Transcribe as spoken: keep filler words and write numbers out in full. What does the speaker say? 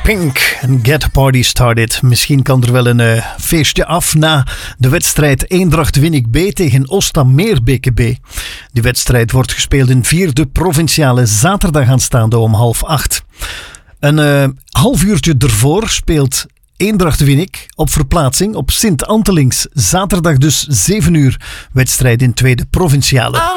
Pink en Get Party Started. Misschien kan er wel een uh, feestje af na de wedstrijd Eendracht-Winnik B tegen Oostameerbeke B. Die wedstrijd wordt gespeeld in vierde provinciale zaterdag aanstaande om half acht. Een uh, half uurtje ervoor speelt Eendracht-Winnik op verplaatsing op Sint-Antelings. Zaterdag dus zeven uur wedstrijd in tweede provinciale.